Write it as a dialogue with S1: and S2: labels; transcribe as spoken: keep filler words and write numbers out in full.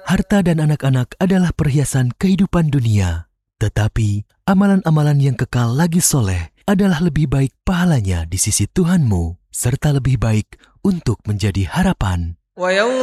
S1: Harta dan anak-anak adalah perhiasan kehidupan dunia. Tetapi amalan-amalan yang kekal lagi soleh adalah lebih baik pahalanya di sisi Tuhanmu, serta lebih baik untuk menjadi harapan.